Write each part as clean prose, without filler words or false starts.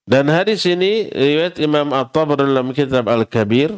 Dan hadis ini riwayat Imam At-Tabrani dalam kitab Al-Kabir,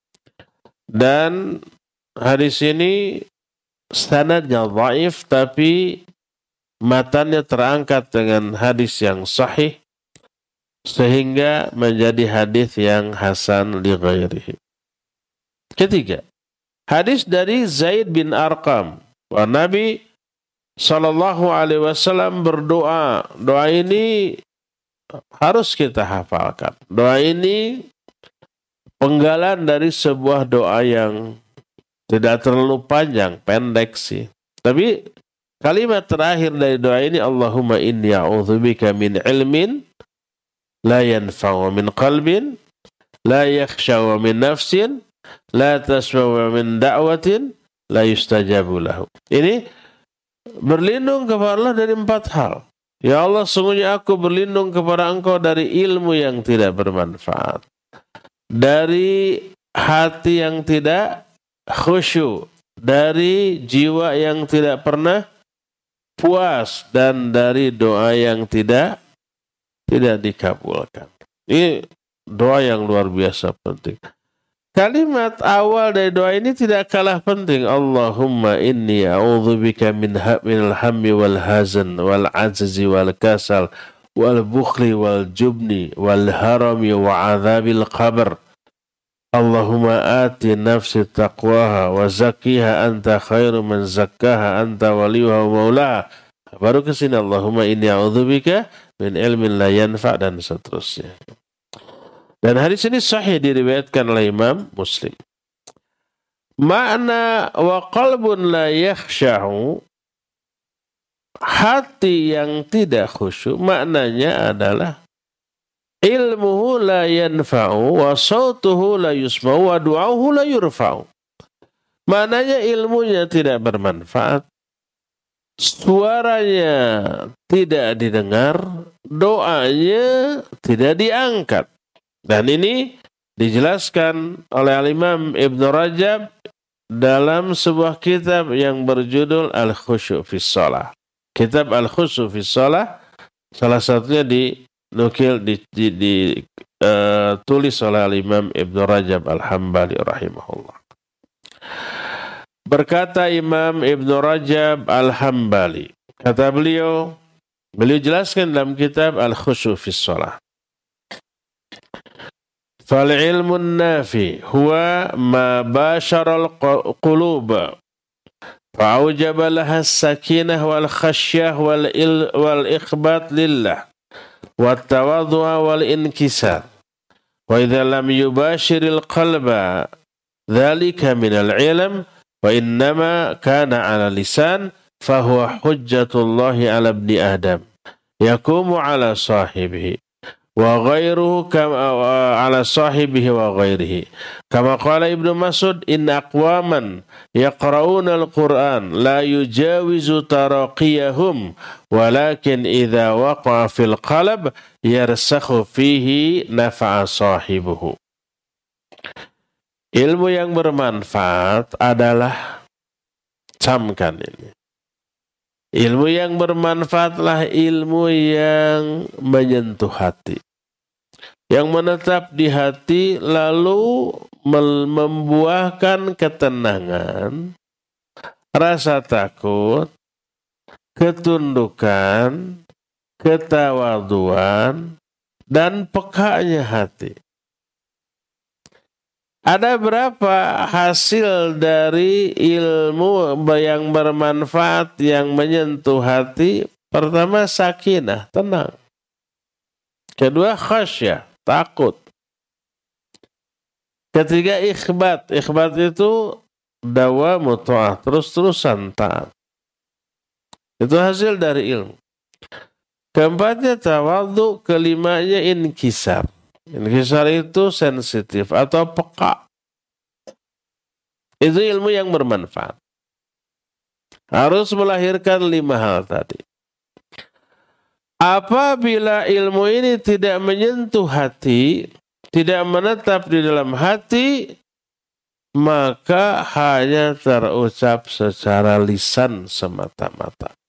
dan hadis ini sanadnya dhaif tapi matanya terangkat dengan hadis yang sahih sehingga menjadi hadis yang hasan li ghairihi. Ketiga, hadis dari Zaid bin Arqam, bahwa Nabi sallallahu alaihi wasallam berdoa. Doa ini harus kita hafalkan. Doa ini penggalan dari sebuah doa yang tidak terlalu panjang, pendek sih. Tapi kalimat terakhir dari doa ini, Allahumma inni a'udzubika min ilmin la yanfa'u, min qalbin la yakhshaw, min nafsin la tasma'u, min da'watin la yustajabu lahu. Ini berlindung kepada Allah dari 4 hal. Ya Allah, sungguhnya aku berlindung kepada Engkau dari ilmu yang tidak bermanfaat, dari hati yang tidak khusyuk, dari jiwa yang tidak pernah puas, dan dari doa yang tidak dikabulkan. Ini doa yang luar biasa penting. Kalimat awal dari doa ini tidak kalah penting. Allahumma inni a'udzubika minal hammi wal hazan wal ajzi wal kasal wal bukhli wal jubni wal harami wa adzabil qabr. Allahumma ati nafsi taqwaha wa zakkiha anta khairu man zakkaha anta waliyuha wa maulaha. Baru ke sini Allahumma inni a'udzubika min ilmin la yanfa' dan seterusnya. Dan hadis ini sahih diriwayatkan oleh Imam Muslim. Makna wa qalbun la yakhsha'u, hati yang tidak khusyuk, maknanya adalah ilmuhu la yanfa'u wa sautuhu la yusma'u wa du'auhu la yurfa'u. Maknanya ilmunya tidak bermanfaat, suaranya tidak didengar, doanya tidak diangkat. Dan ini dijelaskan oleh Al-Imam Ibn Rajab dalam sebuah kitab yang berjudul Al-Khusyu' fis Shalah. Kitab Al-Khusyu' fis Shalah salah satunya dinukil ditulis oleh Al-Imam Ibn Rajab Al-Hambali rahimahullah. Berkata Imam Ibn Rajab Al-Hambali, kata beliau jelaskan dalam kitab Al-Khusyu' fis Shalah. فالعلم النافي هو ما باشر القلوب فأوجب لها السكينة والخشية والإخبات لله والتواضع والانكسار وإذا لم يباشر القلب ذلك من العلم وإنما كان على اللسان فهو حجة الله على ابن آدم يقوم على صاحبه وغيره كما على صاحبه وغيره كما قال ابن مسعود إن أقواما يقرؤون القرآن لا يجاوز تراقيهم ولكن إذا وقع في القلب يرسخ فيه نفع صاحبه. Ilmu yang bermanfaat adalah, camkan ini, ilmu yang bermanfaatlah ilmu yang menyentuh hati, yang menetap di hati lalu membuahkan ketenangan, rasa takut, ketundukan, ketawaduan, dan pekanya hati. Ada berapa hasil dari ilmu yang bermanfaat yang menyentuh hati? Pertama, sakinah, tenang. Kedua, khasyah, takut. Ketiga, ikhbat. Ikhbat itu dawamu ta'ah, terus-terusan taat. Itu hasil dari ilmu. Keempatnya tawadhu, kelimanya inkisar. Inkisar itu sensitif atau peka. Itu ilmu yang bermanfaat. Harus melahirkan 5 hal tadi. Apabila ilmu ini tidak menyentuh hati, tidak menetap di dalam hati, maka hanya terucap secara lisan semata-mata.